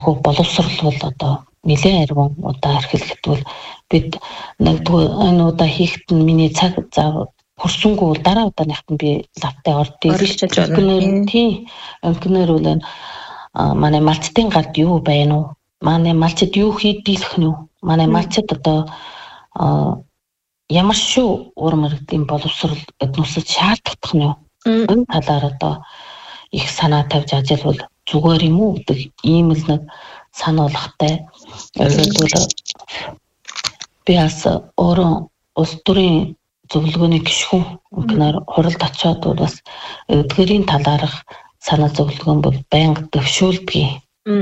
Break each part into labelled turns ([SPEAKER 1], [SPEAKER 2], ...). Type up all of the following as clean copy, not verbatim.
[SPEAKER 1] боловсрол бол одоо нэлээд арвин удаа эрхлэхэд бол бид нэгдүгээр энэ удаа хийхэд нь миний цаг зав хүрсэнгүй дараа удааныхт нь би лавтай ордгийг өнкөнөр үл манай малчтын гард юу байна уу? Манай малчид юу хийдэлэх нь юу? Манай малчид одоо ямар шүү урмэрдийн боловсрол эднүсэд шаардлагатай нь юу? Энэ талаар одоо их санаа тавьж ажиллавал зүгээр юм уу гэдэг ийм л нэг сануулгатай. Өөрөлдвөл би бас өөрөө улс төрийн зөвлөгөөний гишүүн өнкөнөр хуралд очиод бол бас эдгэрийн талаарх санаа зөвлөгөө бол байнга дэвшүүлдэг.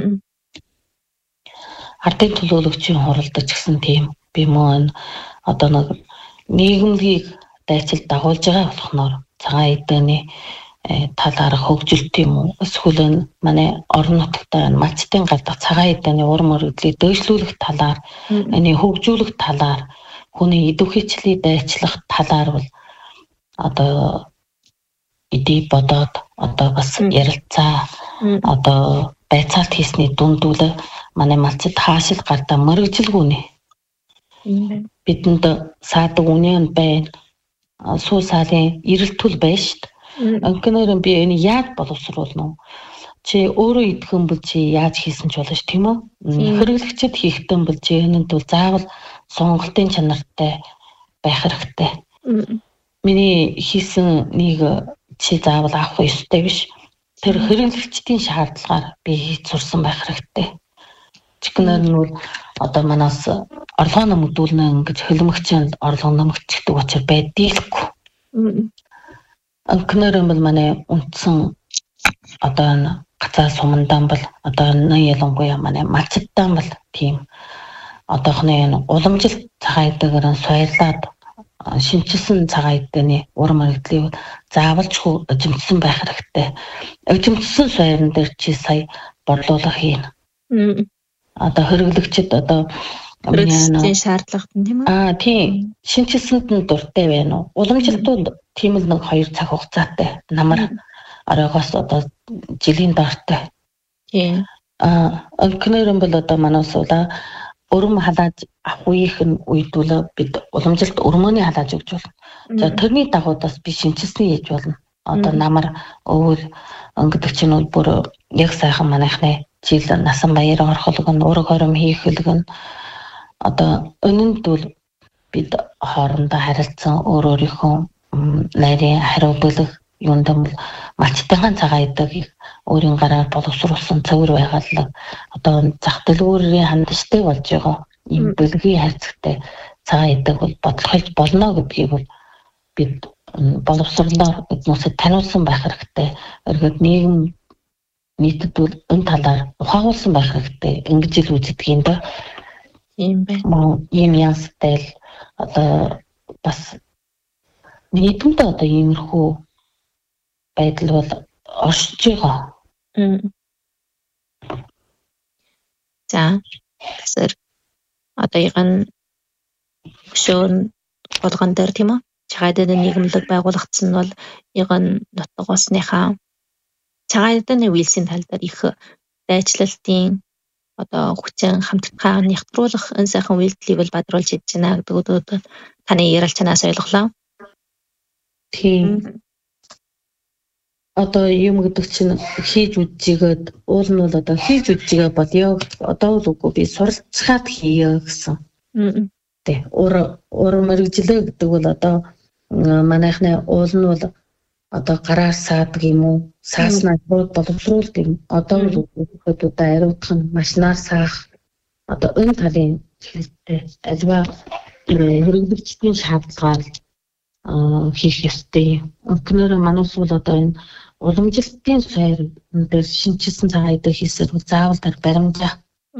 [SPEAKER 1] Ардын төлөөлөгчийн хуралдаж гисэн тийм би мөн одоо нэг нийгэмлэгийг дайцал дагуулж байгаа болохоор цагаан эдэний талаар хөгжилт юм уу эсвэл манай орон нутагта малчтын гадаа цагаан эдэний урам өргөдлийг дэвшлүүлэх талаар энэ хөгжүүлэх талаар хүний идэвхийчлийг дайчлах талаар бол одоо эдий бодоод одоо бас ярилцаа одоо байцаалт хийсний дундүүл манай малчид хаашил гардаа мөрөгжилгүүнэ бидэнд саадаг үнэн байна суу сарын эрэлтүүл байна шүү дээ. Өнкөнөр би энэ яаж боловсруулна вэ? Чи өөрөө идэхэн бол чи яаж хийсэн ч болно ш тийм үү? Хэрэглэгчэд хийхтэн бол чи энэнд бол заавал сонголтын чанартай байх хэрэгтэй. Миний хийсэн нэг чи заавал авах ёстой биш. Тэр хэрэглэгчдийн шаардлагаар би хийж сурсан байх хэрэгтэй. Чигнэр нь бол одоо манаас орлого нэмэгдүүлнэ ингэж хөлмөгчөнд орлого нэмэгдчихдэг учраас байдаггүй. Өнкөнөр бол манай үндсэн одоо гацаа сумандан бол одоо ялангуяа манай малчиддан бол тийм одоохны уламжлалт цагаан эдгээр соёлоод шинчилсэн цагаан эдэний урам мөрөгдлийг заавалчгүй эзэмшсэн байх хэрэгтэй. Эзэмшсэн соёлн дээр чи сая борлуулах хийн. Одоо хэрэглэгчд одоо
[SPEAKER 2] хэрэглэгчийн шаардлагат нь тийм үү?
[SPEAKER 1] Тийм. Шинчилсэнд нь дуртай байна уу? Уламжлалтууд тийм л нэг 2 цаг хугацаатай. Намар оройгоос одоо жилийн дортой.
[SPEAKER 2] Тийм.
[SPEAKER 1] Өнкөнөр бол одоо манаас ула өрөм халааж авахынх нь үйдүүл бид уламжлалт өрмөний халааж өгч болно. За тэрний дагуудаас би шинчилсэн хийж болно. Одоо намар өвөл өнгөдөг чинь бүр яг сайхан манайхны жил насан баяр орхолог нь ураг хором хийх хөлг нь одоо өнөнд бол бид хоорондоо харилцсан өөрийнхөө нарийн хариу бүлэг юундам малчтайхан цагаан эдэг өөрийн гараар боловсруулсан цэвэр байгалаг одоо зах дэлгүүрийн хандштай болж байгаа ийм бүлгийн хайрцагтай цагаан эдэг бол бодлохож болно гэдгийг бол бид боловсруулалтаар эднүсэд таниулсан байх хэрэгтэй. Өргөд нийгэм нийтэд бол энэ талаар ухаагуулсан байх хэрэгтэй. Ингэж л үздэг юм да.
[SPEAKER 2] Тийм байна.
[SPEAKER 1] Ийм янзтай л одоо бас нийтмд одоо иймэрхүү байдал бол оршиж байгаа.
[SPEAKER 2] За тэгэхээр одоо яган өшөөн болгон дээр тийм үү? Цагаан эдний нийгэмлэг байгуулагдсан бол яган нутаг усныхаа цагаан эдний үйлсийн тал дээр их дайчлалтын одоо хүчин хамтдаа нягтруулах энэ сайхан үйлдэлийг бол бадруулж идэж байна гэдэг таны ярил чанаас ойлголоо.
[SPEAKER 1] Тийм. Одоо юм гэдэг чинь хийж үжигээд уул нь бол одоо хийж үжигээ бодё. Одоо л үгүй би суралцгаад хийе гэсэн. Тэ. Уур мэрэгжлээ гэдэг бол одоо манайхны уул нь бол одоо гараар саадаг юм уу? Сааснаа боловсруулдаг юм. Одоо л үгүй ариутгах нь машинаар саах. Одоо энэ талын хэлтэй альва хэрэглэгчдийн шаардлагаар хийх ёстой. Өнкөнөр манайс бол одоо энэ уламжлалтын соёл дээр шинжилсэн цагаан эдэг хийсээр заавал тэр баримжаа.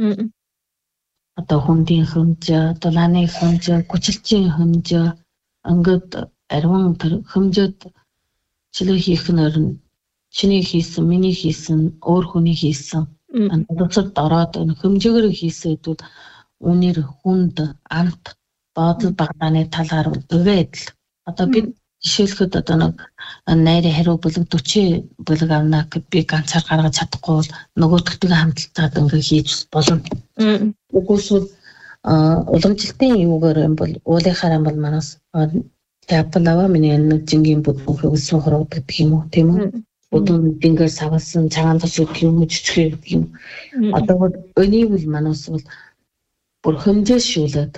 [SPEAKER 1] Одоо хүндийн хэмжээ, дулааны хэмжээ, хүчилчийн хэмжээ ингээд ариун тэр хэмжээд чилээ хийх нь чиний хийсэн, миний хийсэн, өөр хүний хийсэн. Бодцод ороод хэмжээгээр хийсэд бол үнээр хүнд амт бодол багдааны талаар өгөөд л одоо бид жишээлхэд одоо нэг найрын хариу бүлэг 40 бүлэг авна гэд би ганцаар гаргаж чадахгүй бол нөгөөдөгтэйгээ хамталтаад ингээ хийж болно. Угсвал уламжлалтын юугаар юм бол уулынхаар юм бол манаас япанава миний нэг жингийн бүдүүн хөвсөн хороод гэдэг юм уу тийм үү? Бүдүүн дингэр савалсан цагаан тос гэх юм жижиг юм. Одоо өнийг бол манаас бол бүр хэмжээшүүлээд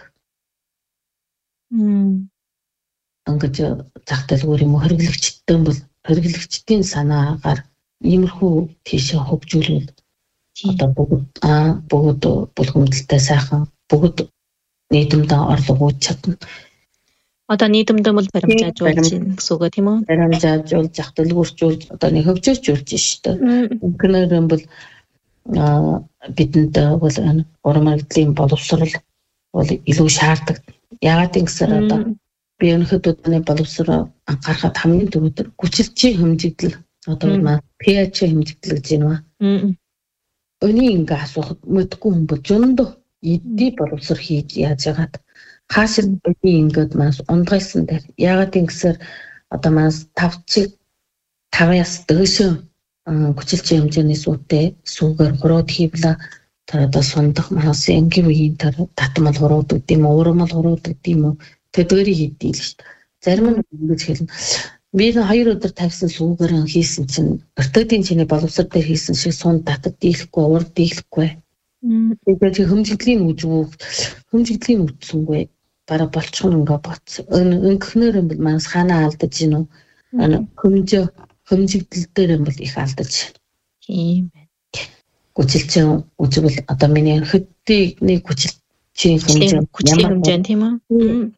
[SPEAKER 1] ингэж зах дэлгүүр юм хэрэглэгчдэн бол хэрэглэгчдийн санаагаар иймэрхүү тийшээ хөгжүүлвэл одоо бүгд бүлгэмдэлтэй сайхан бүгд нийтэмдээ орлого үүсэж чадна.
[SPEAKER 2] Одоо нийтэмдээ бол баримжаажуулж байна гэсэн үг тийм үү?
[SPEAKER 1] Баримжаажуулж зах дэлгүүрчүүлж одоо нэг хөгжөөжүүлж шүү дээ. Үнэхээр юм бол бидэнд бол уран мэргэжлийн боловсрол бол илүү шаарддаг. Яагаад гэвэл одоо би өнөхөд өдний боловсрол анхаарахад хамгийн түрүүнд хүчилчийн хэмжигдэл одоо pH хэмжигдэл гэж байна. Өний ингээ асуухад мэдгүй хүн бол зөндөө эдий боловсрол хийж яаж яагаад хаашаа би ингээд манаас ундгайсан дээр яагаад гэвэл одоо манаас 5-5-аас дээш хүчилчийн хэмжээний сүүтэй сүүгээр хурууд хийвлээ тэр одоо сундах манаас энгийн үеийн тэр татмал хурууд гэдэг юм уу уурмал хурууд гэдэг юм уу тэдгэрийг хийдэг л шүү дээ. Зарим нь ингэж хэлнэ. Би 2 өдөр тавьсан сүүгээр хийсэн чинь ортодын чиний боловсрол дээр хийсэн шиг сунд татад дийлэхгүй урд дийлэхгүй. Тэгээд хэмжигдлийн хэмжигдлийн үтсэнгүй бараа болчихно ингээ боц. Өнгөхнөр юм бол манаас ханаа алдаж гинөө. Хэмжигдэл дээр юм бол их алдаж.
[SPEAKER 2] Тийм байна.
[SPEAKER 1] Хүчилчийн үжигэл одоо миний хөдөлгөөний хүчилчийн
[SPEAKER 2] хэмжээ тийм үү?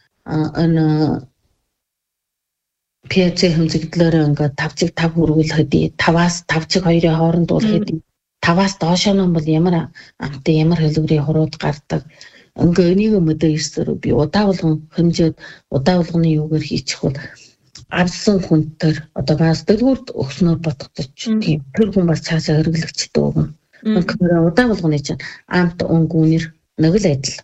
[SPEAKER 1] pH хэмжигдлээр ингээ 5-5 хүргүүл хэдий 5-аас 5-2-ийн хооронд бол хэдий 5-аас доош нь бол ямар амттай ямар хэлбэрийн хурууд гардаг. Ингээ энийг мэдээ ирсээр би удаа болгон хэмжээд удаа болгоны юугаар хийчих бол авсан хүнтэр одоо бас дэлгүүрт өгснөөр бодогдож тийм тэр хүн бас цаашаа хэрэглэгчтэй өгнө. Өнөхөр удаа болгоны чинь амт өнгөнөр нэг л адил.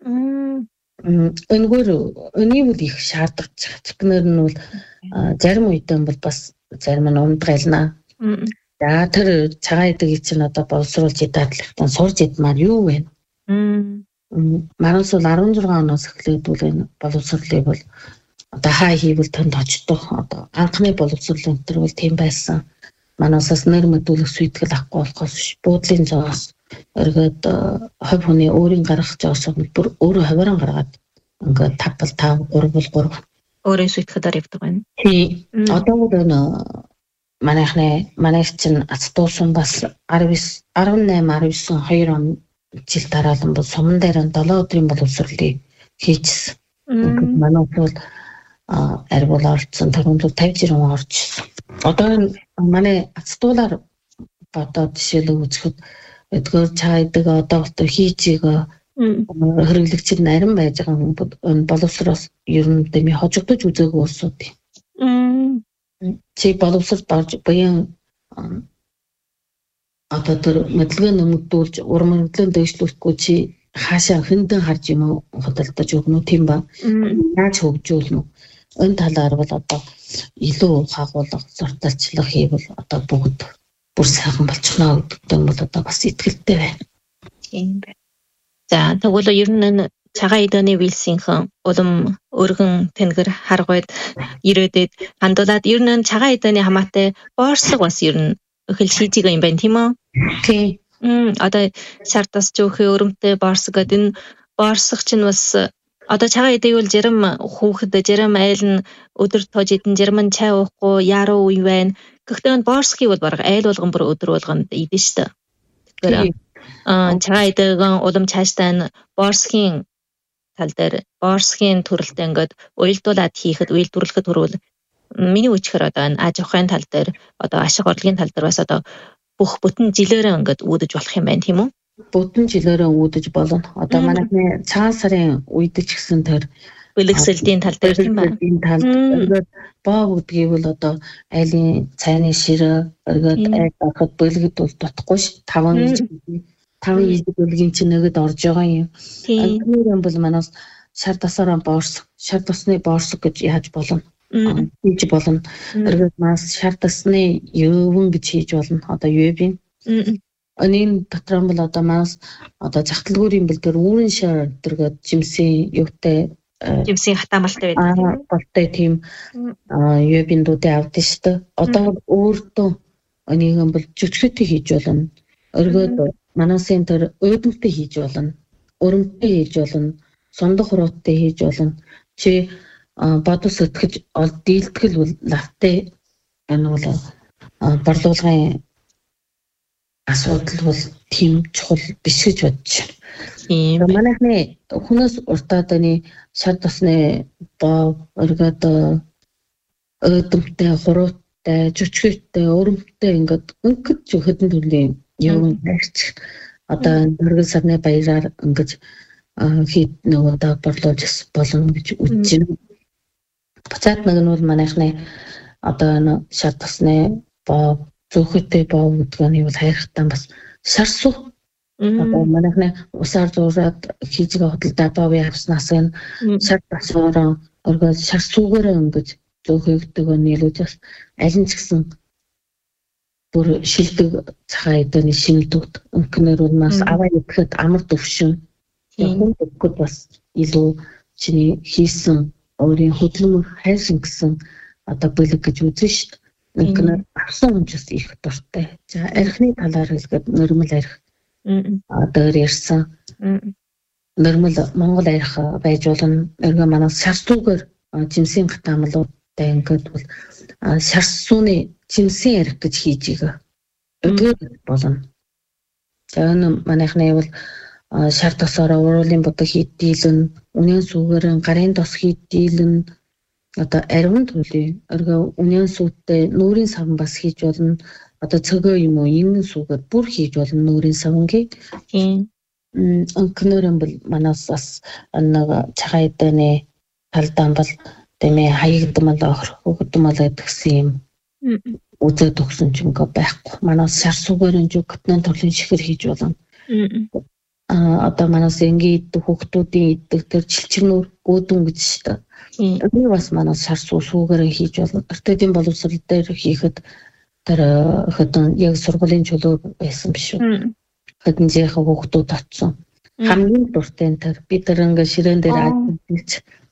[SPEAKER 1] Өнгөөр өнийг үл их шаардлагач. Цэгнэр нь бол зарим үедээ бол бас зарим нь ундгайлна. За тэр цагаан эдэг чинь одоо боловсруулж дадлахтан сурж идмаар юу вэ? Манаас бол 16 оноос эхлээд бол энэ боловсруулыг бол одоо хай хийвэл тэнд очдог. Одоо анхны боловсрол өнтер бол тийм байсан. Манасаас нэр мэдүүлэх сүйтгэл авахгүй болохоос биш. Буудлын зоос эргээд хувь хүний өөрийн гаргах зоос бүр өөрөө хувааран гаргаад ингээд 5 бол 3
[SPEAKER 2] өөрөө сүйтгэхээр явдаг байна.
[SPEAKER 1] Тий. Одоо бол манай чинь ацтуусан бас 18-19 2 он жил дараалан бол суман дээр 7 өдрийн боловсролыг хийжсэн. Манай бол арбул орцсон тэрүүнд 50 жиргэн орчихсон. Одоо манай ацтуулаар бодоод жишээлээ үзэхэд эдгээр чайдаг одоо болтой хийжийг хэрэглэгчид нарийн байж байгаа юм боловсроос ер нь дэмий хожигдож үзээгүй улсууд юм. Чи боловсрол орж буян одоо тэр мэдлэгээ нэмэгдүүлж уран мэргэжлийн дэвшлүүлэхгүй чи хаашаа хэндэн харж юм уу хөдөлтөж өгнө тийм ба яаж хөгжүүлнэ энэ талаар бол одоо илүү хагуулга зурталчлах хийвэл одоо бүгд бүр сайхан болчихно гэдэгт бол одоо бас итгэлтэй байна.
[SPEAKER 2] Тийм байна. За тэгвэл ер нь цагаан эдэний вилсийнхэн улам өргөн тэнгэр харгууд ирээдээд хандуулаад ер нь цагаан эдэний хамаатай боорсог бас ер нь эхэл шийдэж байгаа юм байна тийм үү?
[SPEAKER 1] Тийм.
[SPEAKER 2] Одоо шартас жоохи өрөмтэй боорсог гэдэг энэ боорсог чинь бас одоо цагаан эдэг бол зарим хүүхэд зарим айл нь өдөр тоож идэн зарим нь чай уухгүй яруу үе байна. Гэхдээ боорсгийн бол бараг айл болгон бүр өдөр болгонд идэн штэ. Тэгэхээр цагаан эдэг улам цаашдаа боорсгийн тал дээр боорсгийн төрөлтэй ингээд уялдуулаад хийхэд уялдварлахад хүрвэл миний үчгээр одоо энэ аж ахуйн тал дээр одоо ашиг орлогын тал дээр бас одоо бүх бүтэн жилээрээ ингээд үүдэж болох юм байна тийм үү?
[SPEAKER 1] Бүтэн жилээрээ үүдэж болно. Одоо манай цагаан сарын үед ч гэсэн тэр
[SPEAKER 2] бэлгэсэлтийн тал дээр тийм байна.
[SPEAKER 1] Энэ тал ингээд боо гэдгийг бол одоо айлын цайны ширээ эргээд айл гарахад бэлгэд бол дутхгүй ш 5 ижил бэлгийн чинь нэгэд орж байгаа юм. Тэр юм бол манаас шар тасаараа боорсог, шар тусны боорсог гэж яаж болно? хийж болно. Эргээд нас шар тасны юувэн гэж хийж болно. Одоо ювэн. Өнийн дотор нь бол одоо манаас одоо захталгуурын бэл дээр үүрэн шар тэргээд жимсийн юутай
[SPEAKER 2] жимсийн хатаамалтай байдаг.
[SPEAKER 1] Болтой тийм ювэндүүдээ авдсан шүү дээ. Одоо өөртөө өнийгэн бол жүжигтэй хийж болно. Өргөд манаасын тэр өөдөлтөй хийж болно. Өрөмтэй хийж болно. Сондох хурууттай хийж болно. Чи бодос өткөж дийлтгэл бол лавтай энэ бол борлуулгын асуудал бол тийм чухал биш гэж бодож байна. Манайхны хүнээс уртаад энэ шар тасны өргөд өөдөлтөй хурууттай жүжигтэй өрөмтэй ингээд өнгөж хөдөн төрлийн юм барьж одоо дөрвөн сарны баяраар ингэж хийд нөгөө одоо борлуулж болно гэж үзэж байна. Буцаад нэг нь бол манайхны одоо энэ шар тасны зөөхөтэй гэдэг нь бол хайрхтан бас шарсуу. Одоо манайхны усаар зураад хийж байгаа хөдөлთა бовь авснаас нь шар тасаараа өргөж шарсуугаар ингэж зөөхөйгдөг нийлүүлж бас аль нь ч гэсэн бүр шилдэг цагаан эдэний шинэлдүүд өнкнөр бол нас аваа идэхэд амар төвшин хүн төгөд бас илүү чиний хийсэн өөрийн хөдөлмөр хайрсан гэсэн одоо бэлэг гэж үзэн шүү дээ. Өнкнөр авсан хүнчс их дуртай. За архины талаар хэлгээд нөрмөл арх одоо ярьсан. Нөрмөл Монгол арх байж болно. Эргээ манаас шарсуугаар жимсийн хатаамлуудтай ингээд бол шарсууны жимсийн арх гэж хийж байгаа. Өдөр болно. За энэ манайхны бол шар тасаараа уруулын бодог хийдийлэн, үнэн сүгээрэн гарын тос хийдийлэн одоо ариун төрлийн өргөө үнэн сүттэй нүүрийн савн бас хийж болно. Одоо цөгөө юм уу энэ сүгээр бүр хийж болно нүүрийн савнгийн. Өнкнөрөн бол манаас бас нэг цагаан эдэний талдаан бол тэмээ хаягдмал хөгдмал гэдгсэн юм. Үзээд өгсөн ч ингээ байхгүй. Манаас шар сүгээр энэ көтнэн төрлийн шихэр хийж болно. Одоо манаас ингээ идэх хүүхдүүдийн идэх тэр жилчирнүүр гөөдүн гэж шүү дээ. Энэ бас манаас шар сүгээр хийж болно. Тэртийн боловсрал дээр хийхэд тэр хөдөн яг сургуулийн чөлөө байсан биш үү? Хөдөнжийнхээ хүүхдүүд очсон. Хамгийн дуртай энэ тэр бид тэр ингээ ширээн дээр ажиллаж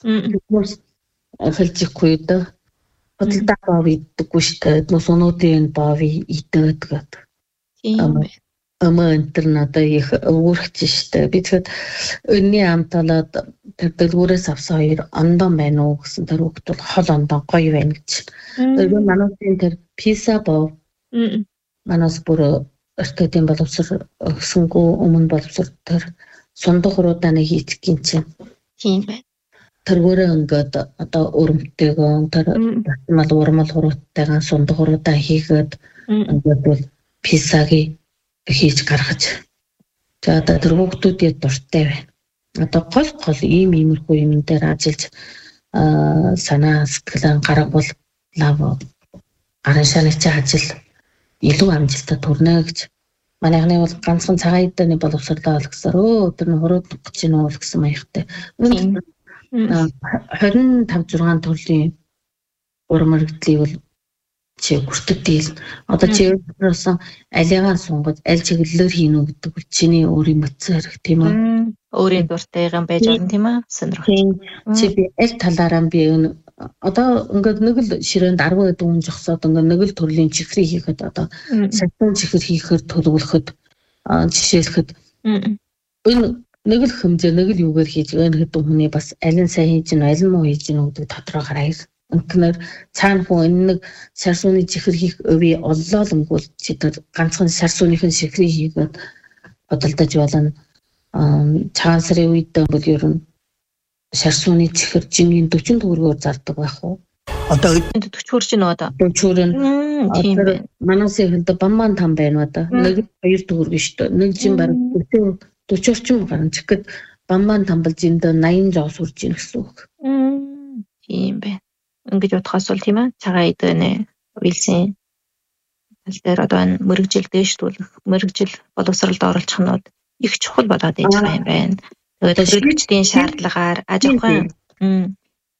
[SPEAKER 1] хэлжихгүй дээ. Хөдөлთა бов иддэггүй шүү дээ. Нусунуудын бов идээд гэдэг. Аман тэр надад их өөрчлөж штэ. Би тэгэхэд өнний амталаад тэр дэлгүүрээс авсан хоёр ондон байна уу гэсэн тэр хүүхд бол хол ондон гоё байна гэж. Тэр манайсын тэр писа бов манаас бүр өртөдийн боловсрол өгсөнгөө өмнө боловсрол тэр сундах хуруудааны хийх гинцэн.
[SPEAKER 2] Тийм байна.
[SPEAKER 1] Тэргүүрээ ингээд одоо өрөмтэйгөө тэр мал урмал хуруутайгаа сундах хуруудаа хийгээд ингээд бол писагийн хийж гаргаж. За одоо тэр хүүхдүүдийн дуртай байна. Одоо гол иймэрхүү юм дээр ажиллаж санаа сэтгэлэн гаргавал лав гарын шаналчийн ажил илүү амжилттай төрнө гэж. Манайхны бол ганцхан цагаан эдэний боловсролоо олгосоор тэр нь хурууд гэж нөө гэсэн маягтай. 25-6 төрлийн урмөрөгдлийг бол чи хүртэдэг. Одоо чи өөрөөсөн алиагаар сунгаж аль чиглэлээр хийнэ гэдэг бол чиний өөрийн мэдсэн хэрэг тийм үү?
[SPEAKER 2] Өөрийн дуртайгаа байж болно тийм үү?
[SPEAKER 1] Сонирхолтой. Чи би аль талаараа би одоо ингээд нэг л ширээнд 10 хэдэн хүн жогсоод ингээд нэг л төрлийн чихрийг хийхэд одоо сатан чихэр хийхээр төлөвлөхөд жишээлхэд энэ нэг л хэмжээ нэг л юугаар хийж байгаа хэдэн хүний бас аль нь сайн хийж гэнэ аль нь муу хийж гэнэ гэдэг тодорхой гараа. Өнкнөр цаана хүн энэ нэг шарсууны чихэр хийх өвөө оллоо л өнгөл чи тэр ганцхан шарсууныхын чихрийг хийгээд бодолдож болно. Цагаан сарын үед бол ер нь шарсууны чихэр жингийн 40 төгрөгөөр зардаг байх уу?
[SPEAKER 2] Одоо 40 хүрч нөө одоо.
[SPEAKER 1] 40 тийм байна. Манайсын хэлдэ бамбан там байна одоо. Нэг 2 төгрөг шүү дээ. Нэг жин бараг 40 орчим гарна чихэд бамбан там бол жиндээ 80 жоо сурж ийн гэсэн үг.
[SPEAKER 2] Тийм байна. Ингэж утгаас бол тийм ээ цагаан эдэний уйлсын тал дээр одоо энэ мөрөгжил дээшлүүлэх мөрөгжил боловсролд оруулах нь их чухал болоод иж байгаа юм байна. Тэгээд хэрэгжлийн шаардлагаар аж ахуйн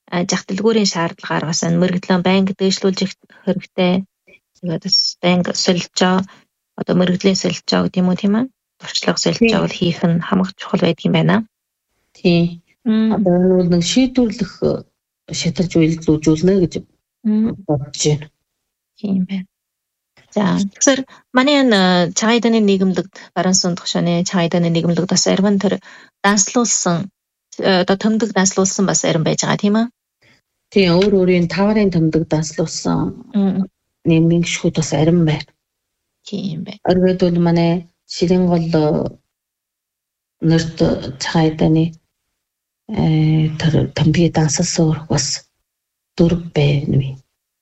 [SPEAKER 2] жах дэлгүүрийн шаардлагаар бас мэрэгдлэн байнга дээшлүүлж хэрэгтэй. Тэгээд бас байнга солилцоо одоо мэрэгдлийн солилцоо гэдэг юм уу тийм ээ? Туршлага солилцоо бол хийх нь хамаг чухал байдаг юм байна.
[SPEAKER 1] Тийм. Одоо энэ бол нэг шийдвэрлэх шатарж үйлдвэрлэжүүлнэ гэж бодож байна.
[SPEAKER 2] Тийм байна. За тэгэхээр манай энэ Чагайданы нийгэмлэгт баруун суун төгшөөний Чагайданы нийгэмлэгт бас арван тэр данслуулсан одоо төмдөг данслуулсан бас арин байж байгаа тийм ээ?
[SPEAKER 1] Тийм өөр өөрийн таварын төмдөг данслуулсан нийгмийн гишүүд бас арин байна.
[SPEAKER 2] Тийм байна.
[SPEAKER 1] Оргид бол манай Ширийн гол нэрт Чагайданы тэр төмдөгийн дансалсан бас 4 байна.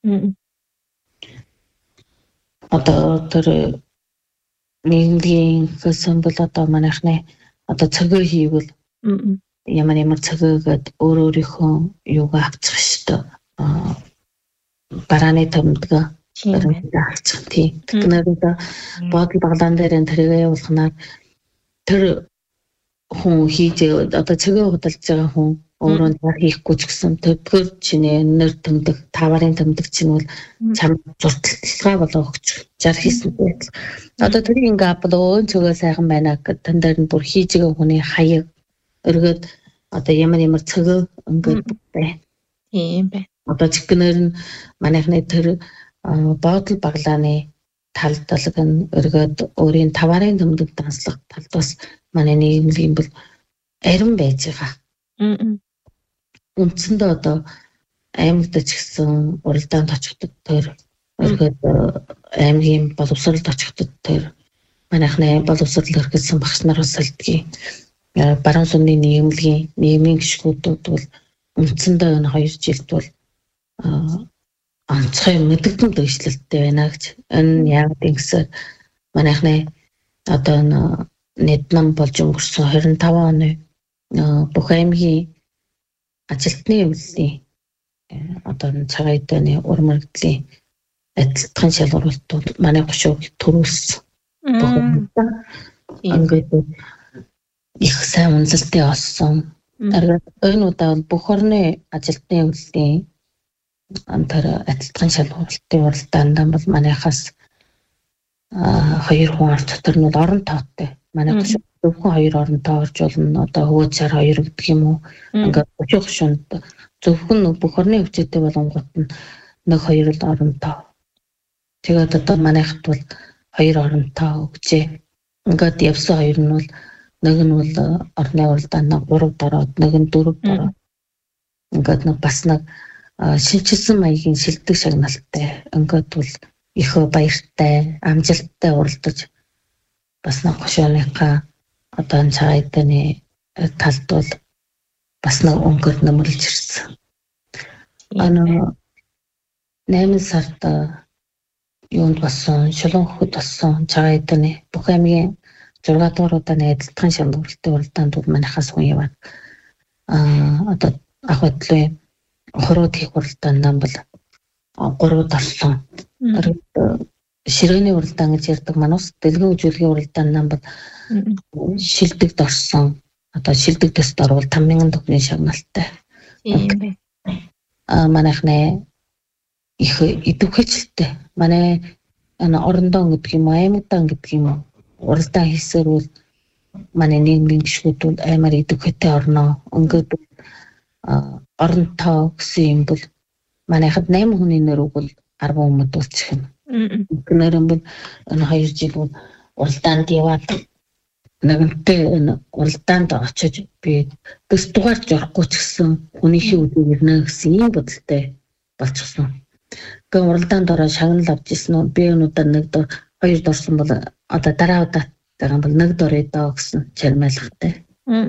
[SPEAKER 1] Одоо тэр нийгмийн гэсэн бол одоо манайхны одоо цогөө хийвэл ямар цогөөгээд өөр өөрийнхөө юуг авчих шүү дээ. Барааны төмдөг авчих тийм. Тэгэхээр бодол баглаан дээр тэргээ явуулахнаар тэр хүн хийж одоо цогөө худалдаж байгаа хүн өөрөө хийхгүй ч гэсэн töдгөр чиний нэр төмдөг таварын төмдөг чинь бол чам зурталчилгаа болоо өгч жар хийсэн байт. Одоо тэр ингээ апл цогөө сайхан байна гэдэг тань дээр нь бүр хийж байгаа хүний хаяг өргөд одоо ямар цогөө ингээд бай.
[SPEAKER 2] Тийм бай.
[SPEAKER 1] Одоо чигнэр нь манайхны тэр бодол баглааны талдалг нь өргөд өөрийн таварын төмдөг данслах талд бас манай нийгмийн бол арин байж байгаа. Үндсэндээ одоо аймагт ч гэсэн уралдаанд очихдод тэр өргөд аймгийн боловсролд очихдод тэр манайхны боловсрол өргөдсөн багш нар бас солидгийн баруун сумны нийгмийн гишгүүдүүд бол үндсэндээ энэ 2 жилд бол онцгой мэдэгдэн дэвшлэлттэй байна гэж. Энэ яг гэсээр манайхны одоо нийт нам болж өнгөрсөн 25 оны бүх аймгийн ажилтны явдлын одоо Чагайданы урмагдлийн адилтгын шалгуултууд манай гушууг төрүүлсэн. Ингээд их сайн үнэлэлтээ олсон. Энэ удаа бүх орны ажилтны явдлын тэр адилтгын шалгуултын уралдаанд бол манайхаас 2 хүн орж дотор нь орон тоотой. Манай гушууг зөвхөн 2 оронтой орж болно. Одоо хөвөөд сар 2 гэдэг юм уу? Ингээд гушууг шунд зөвхөн бүх орны хөвчөдтэй болонгот нь 1-2 л оронтой. Тэгээд одоо манайхд бол 2 оронтой өгчээ. Ингээд явсан 2 нь бол нэг нь бол орны уралдаанд 3 дороод, нэг нь 4 дороод. Ингээд бас нэг шинжилсэн маягийн шилдэг шагналтай. Ингээд бол их баяртай, амжилттай уралдаж бас нэг гушууныхаа одоо Чагайданы талд бол бас нэг өнгөд нөмөрлж ирсэн. 8 сард юунд болсон, шулуун хөхөд болсон Чагайданы бүх аймгийн 6 дугаар удааны адилтгын шалгуултын уралдаанд бол манайхаас хүн яваад одоо ах бодлын хорууд хийх уралдаанд бол 3-д орсон. Ширээний уралдаан гэж ярьдаг манус дэлгэн үзүүлгийн уралдаанд бол шилдэгд орсон. Одоо шилдэгдэс орвол 5,000 төгрөгийн шагналтай. Манайхны их идэвхжлэлтэй. Манай орондоо гэдэг юм уу, аймагдан гэдэг юм уу, уралдаан хийсээр бол манай нийгмийн гишүүд бол аймаар идэвхтэй орноо. Ингээд оронтоо гэсэн юм бол манайхад 8 хүний нэр бол 10 хүмүүс болчих юм. Гэнэрэн бол энэ 2 жил бол уралдаанд яваад нэгэнтээ энэ уралдаанд очиж би дэс дугаарч орохгүй ч гэсэн хүнийхээ үдийг ирнэ гэсэн юм бодолтой болчихсон. Гэхдээ уралдаанд ороо шагнал авч ирсэн нь би өнөөдөр 1 дор 2 дорсон бол одоо дараа удаатайгаа бол 1 дорё доо гэсэн чармайлгатай.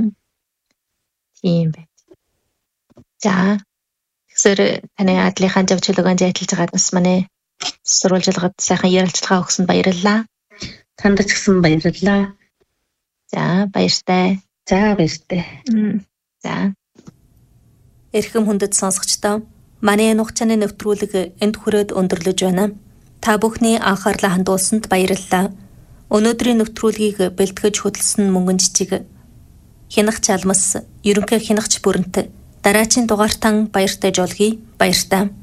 [SPEAKER 2] Тийм бай. За тэгэхээр таны адлынхаа жавчлалгаанд ажиллаж байгаад бас манай сурвалжилгад сайхан ярилцлага өгсөнд баярлалаа.
[SPEAKER 1] Танд ч гэсэн баярлалаа.
[SPEAKER 2] За баяртай.
[SPEAKER 1] За баяртай.
[SPEAKER 2] За. Эрхэм хүндэт сонсогчдоо манай нухчааны нэвтрүүлэг энд хүрээд өндөрлөж байна. Та бүхний анхаарлаа хандуулсанд баярлалаа. Өнөөдрийн нэвтрүүлгийг бэлтгэж хөтлсөн мөнгөн жижиг Хянах Чалмас, ерөнхий хянагч бүрэнт
[SPEAKER 3] дараагийн дугаартан баяртай жолгий. Баяртай.